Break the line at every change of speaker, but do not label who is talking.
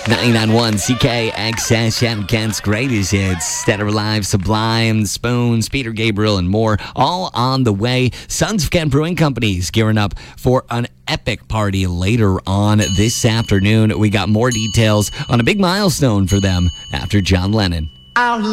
99.1 CKXSM, Kent's greatest hits. Dead or Alive, Sublime, Spoons, Peter Gabriel, and more. All on the way. Sons of Kent Brewing Company is gearing up for an epic party later on this afternoon. We got more details on a big milestone for them after John Lennon.
Our